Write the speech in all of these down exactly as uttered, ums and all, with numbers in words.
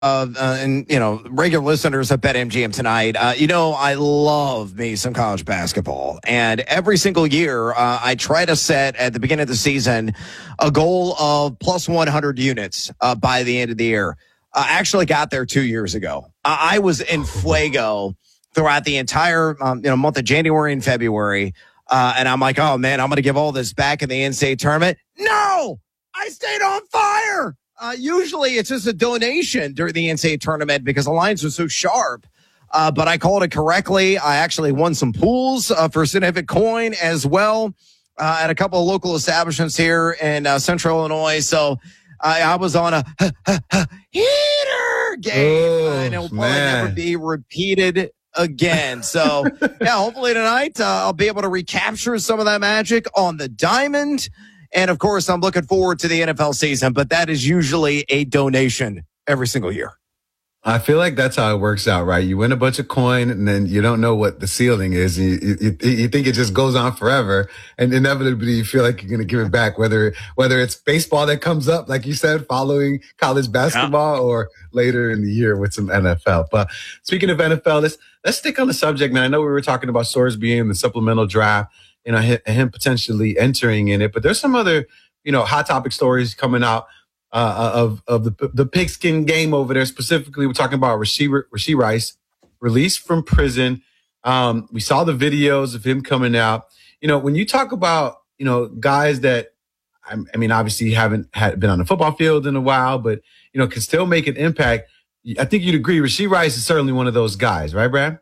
Uh, uh, and, you know, regular listeners of BetMGM tonight, uh, you know, I love me some college basketball. And every single year, uh, I try to set at the beginning of the season a goal of plus one hundred units uh, by the end of the year. I actually got there two years ago. I, I was in Fuego throughout the entire um, you know month of January and February. Uh, and I'm like, oh, man, I'm going to give all this back in the N C A A tournament. No, I stayed on fire. Uh, usually it's just a donation during the N C A A tournament because the lines are so sharp. Uh, but I called it correctly. I actually won some pools uh, for significant coin as well uh, at a couple of local establishments here in uh, Central Illinois. So I, I was on a heater game, oh, and it will probably man. never be repeated again. So, yeah, hopefully tonight uh, I'll be able to recapture some of that magic on the diamond. And, of course, I'm looking forward to the N F L season, but that is usually a donation every single year. I feel like that's how it works out, right? You win a bunch of coin and then you don't know what the ceiling is. You, you, you think it just goes on forever, and inevitably you feel like you're going to give it back, whether, whether it's baseball that comes up, like you said, following college basketball, yeah, or later in the year with some N F L. But speaking of N F L, let's, let's stick on the subject, man. I know we were talking about Sorsby and the supplemental draft, you know, him potentially entering in it, but there's some other, you know, hot topic stories coming out uh, of of the the pigskin game over there. Specifically, we're talking about Rashee Rashee Rice, released from prison. Um, we saw the videos of him coming out. You know, when you talk about, you know, guys that, I, I mean, obviously haven't had been on the football field in a while, but, you know, can still make an impact. I think you'd agree. Rashee Rice is certainly one of those guys, right, Brad?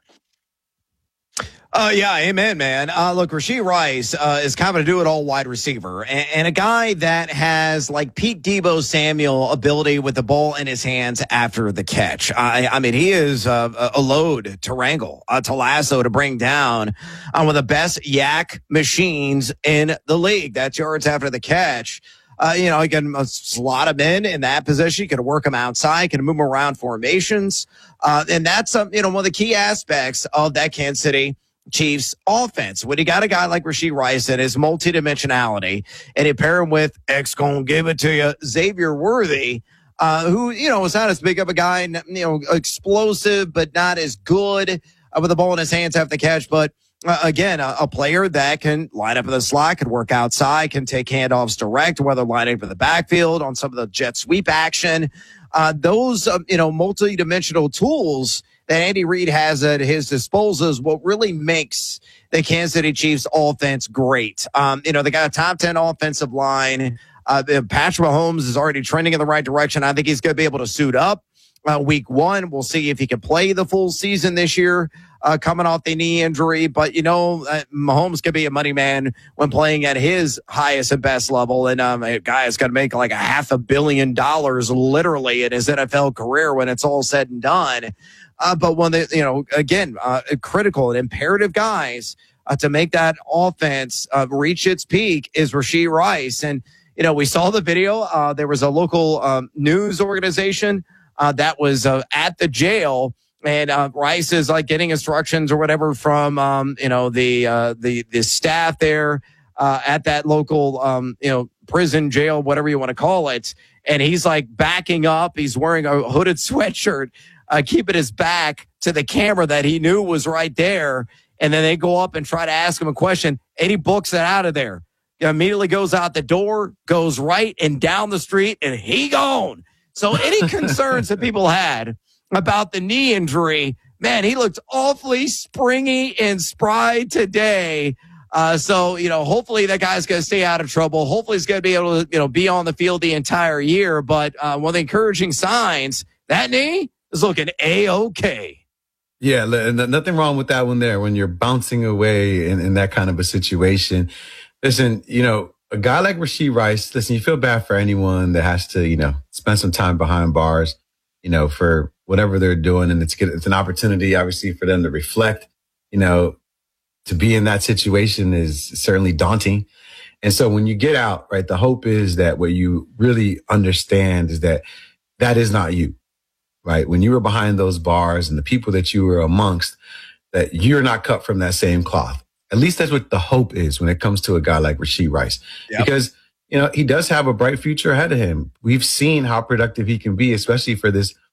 Uh, yeah, amen, man. Uh, look, Rashee Rice uh, is kind of a do-it-all wide receiver, and, and a guy that has like Pete Debo Samuel ability with the ball in his hands after the catch. I, I mean, he is uh, a load to wrangle, uh, to lasso, to bring down on one of the best yak machines in the league. That's yards after the catch. Uh, you know, he can uh, slot him in in that position. You can work him outside, can move him around formations. Uh, and that's, um, you know, one of the key aspects of that Kansas City Chiefs offense. When you got a guy like Rashee Rice and his multidimensionality, and you pair him with X gonna give it to you, Xavier Worthy, uh, who, you know, is not as big of a guy, you know, explosive, but not as good uh, with the ball in his hands after the catch. But uh, again, a, a player that can line up in the slot, can work outside, can take handoffs direct, whether lining up in the backfield on some of the jet sweep action. Uh, those, uh, you know, multi-dimensional tools that Andy Reid has at his disposal is what really makes the Kansas City Chiefs offense great. Um, you know, they got a top ten offensive line. Uh, Patrick Mahomes is already trending in the right direction. I think he's going to be able to suit up uh, week one. We'll see if he can play the full season this year, uh, coming off the knee injury. But, you know, uh, Mahomes could be a money man when playing at his highest and best level. And um, a guy is going to make like a half a billion dollars literally in his N F L career when it's all said and done. Uh, but when they, you know, again, uh, critical and imperative guys uh, to make that offense uh, reach its peak is Rashee Rice. And, you know, we saw the video. Uh, there was a local um, news organization uh, that was uh, at the jail, and uh, Rice is like getting instructions or whatever from, um, you know, the uh, the the staff there uh, at that local, um, you know, prison, jail, whatever you want to call it. And he's like backing up. He's wearing a hooded sweatshirt. Uh, keeping his back to the camera that he knew was right there. And then they go up and try to ask him a question, and he books it out of there. He immediately goes out the door, goes right and down the street, and he gone. So any concerns that people had about the knee injury, man, he looked awfully springy and spry today. Uh, so, you know, hopefully that guy's going to stay out of trouble. Hopefully he's going to be able to, you know, be on the field the entire year. But uh, one of the encouraging signs, that knee is looking A-okay. Yeah, nothing wrong with that one there when you're bouncing away in, in that kind of a situation. Listen, you know, a guy like Rashee Rice, listen, you feel bad for anyone that has to, you know, spend some time behind bars, you know, for whatever they're doing. And it's good, it's an opportunity, obviously, for them to reflect. You know, to be in that situation is certainly daunting. And so when you get out, right, the hope is that what you really understand is that that is not you. Right. When you were behind those bars and the people that you were amongst, that you're not cut from that same cloth. At least that's what the hope is when it comes to a guy like Rashee Rice, yep. Because, you know, he does have a bright future ahead of him. We've seen how productive he can be, especially for this